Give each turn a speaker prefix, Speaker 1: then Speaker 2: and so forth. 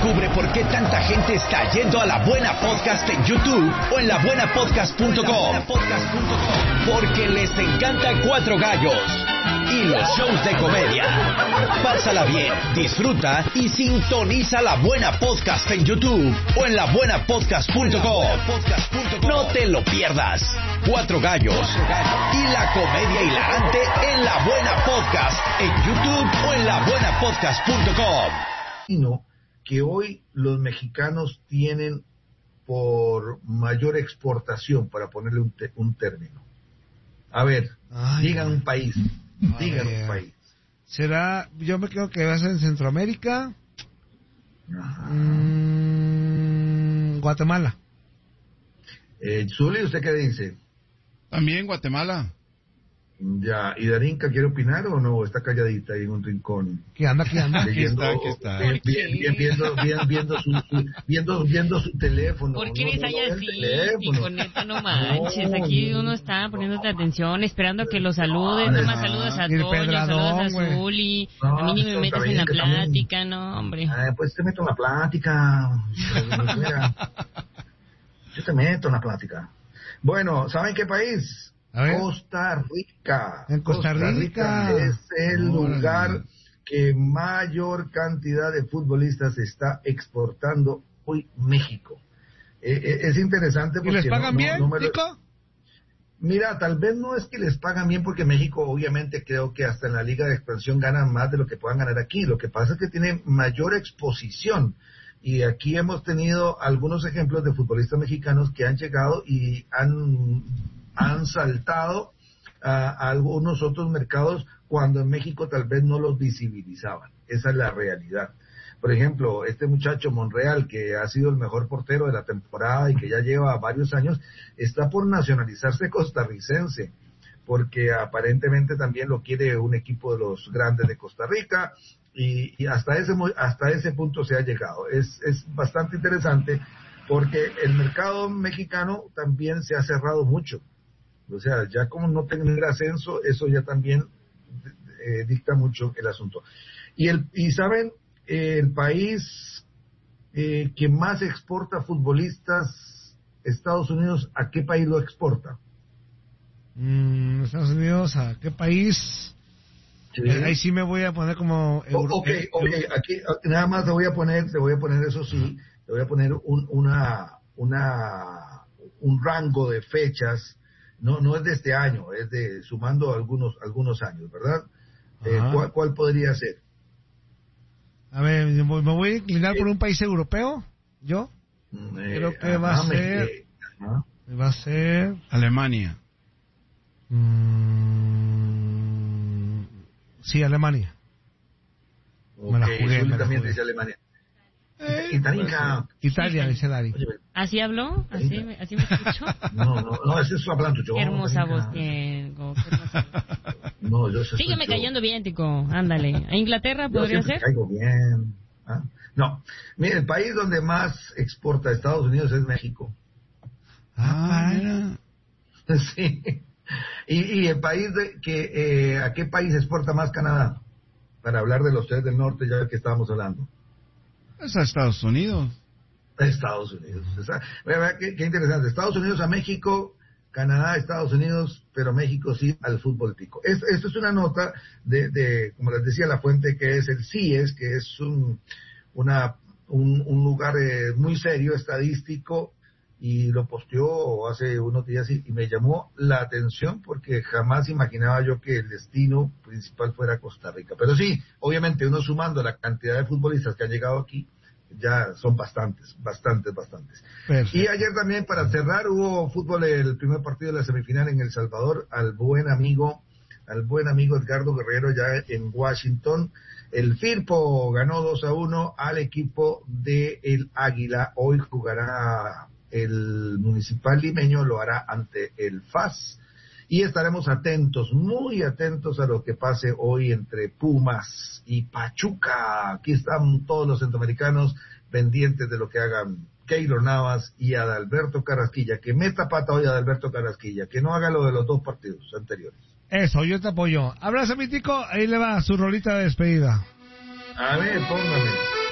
Speaker 1: Descubre por qué tanta gente está yendo a La Buena Podcast en YouTube o en labuenapodcast.com. Porque les encanta Cuatro Gallos y los shows de comedia. Pásala bien, disfruta y sintoniza La Buena Podcast en YouTube o en labuenapodcast.com. No te lo pierdas. Cuatro Gallos y la comedia hilarante en La Buena Podcast en YouTube o en labuenapodcast.com.
Speaker 2: Que hoy los mexicanos tienen por mayor exportación, para ponerle un término. A ver, digan un país. Digan un país.
Speaker 3: ¿Será? Yo me creo que va a ser en Centroamérica. Guatemala.
Speaker 2: Zuli, ¿usted qué dice?
Speaker 4: También Guatemala.
Speaker 2: Ya, ¿y Darinka quiere opinar o no? Está calladita ahí en un rincón.
Speaker 3: ¿Qué anda?
Speaker 4: Aquí está.
Speaker 2: Viendo su teléfono.
Speaker 5: ¿Por qué eres allá así? Con neta, no manches. Aquí uno está poniéndote atención, esperando a que lo saluden. No más saludas a Toño, saludas a Zuli. A mí ni me metes en la plática, no, hombre.
Speaker 2: Pues te meto en la plática. Yo te meto en la plática. Bueno, ¿saben qué país? Costa Rica.
Speaker 3: En Costa Rica
Speaker 2: es el lugar que mayor cantidad de futbolistas está exportando hoy México. Es interesante porque...
Speaker 3: ¿Y les pagan bien, Nico?
Speaker 2: Mira, tal vez no es que les pagan bien, porque México obviamente creo que hasta en la Liga de Expansión ganan más de lo que puedan ganar aquí. Lo que pasa es que tienen mayor exposición. Y aquí hemos tenido algunos ejemplos de futbolistas mexicanos que han llegado y han saltado a algunos otros mercados cuando en México tal vez no los visibilizaban. Esa es la realidad. Por ejemplo, este muchacho Monreal, que ha sido el mejor portero de la temporada y que ya lleva varios años, está por nacionalizarse costarricense, porque aparentemente también lo quiere un equipo de los grandes de Costa Rica, y hasta ese punto se ha llegado. Es bastante interesante, porque el mercado mexicano también se ha cerrado mucho. O sea, ya como no tener ascenso, eso ya también dicta mucho el asunto. Y saben, el país que más exporta futbolistas, Estados Unidos, ¿a qué país lo exporta?
Speaker 3: Estados Unidos, ¿a qué país? Sí. Ahí sí me voy a poner como...
Speaker 2: Okay. Aquí nada más te voy a poner eso sí, te voy a poner un rango de fechas. No es de este año, es de sumando algunos años, ¿verdad? ¿Cuál podría ser?
Speaker 3: A ver, me voy a inclinar por un país europeo, ¿yo? Creo que va a ser
Speaker 4: Alemania.
Speaker 3: Sí, Alemania.
Speaker 2: Okay, me la jugué. También dice Alemania.
Speaker 3: Italia, dice Dari.
Speaker 5: ¿Así habló? ¿Así me escuchó?
Speaker 2: No, ese es hablando yo.
Speaker 5: Qué hermosa voz tengo.
Speaker 2: No, yo
Speaker 5: sígueme cayendo bien, Tico. Ándale. ¿A Inglaterra podría ser?
Speaker 2: Caigo bien. No. Mira, el país donde más exporta a Estados Unidos es México. Sí. Y el país ¿a qué país exporta más Canadá? Para hablar de los tres del norte, ya que estábamos hablando.
Speaker 4: Es a Estados Unidos.
Speaker 2: Estados Unidos. Qué interesante. Estados Unidos a México, Canadá a Estados Unidos, pero México sí al fútbol tico. Esto es una nota de, como les decía, la fuente que es el CIES, que es un lugar muy serio, estadístico, y lo posteó hace unos días y me llamó la atención porque jamás imaginaba yo que el destino principal fuera Costa Rica. Pero sí, obviamente uno sumando la cantidad de futbolistas que han llegado aquí, ya son bastantes. Perfecto. Y ayer también, para cerrar, hubo fútbol, el primer partido de la semifinal en El Salvador, al buen amigo Edgardo Guerrero ya en Washington. El Firpo ganó 2-1 al equipo de el Águila. Hoy jugará el Municipal Limeño, lo hará ante el FAS, y estaremos atentos, muy atentos a lo que pase hoy entre Pumas y Pachuca. Aquí están todos los centroamericanos pendientes de lo que hagan Keylor Navas y Adalberto Carrasquilla. Que meta pata hoy Adalberto Carrasquilla, que no haga lo de los dos partidos anteriores.
Speaker 3: Eso, yo te apoyo. Abrazo, mi tico, ahí le va su rolita de despedida.
Speaker 2: A ver, póngame.